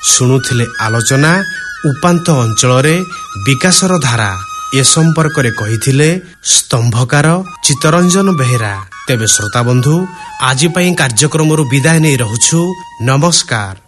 ଶୁଣୁଥିଲେ ଆଲୋଚନା ଉପାନ୍ତ ଅଞ୍ଚଳରେ ବିକାଶର ଧାରା। ଏ ସମ୍ପର୍କରେ କହିଥିଲେ ସ୍ତମ୍ଭକାର ଚିତ୍ତରଞ୍ଜନ ବେହେରା। ତେବେ ଶ୍ରୋତାବନ୍ଧୁ, ଆଜି ପାଇଁ କାର୍ଯ୍ୟକ୍ରମରୁ ବିଦାୟ ନେଇ ରହୁଛୁ। ନମସ୍କାର।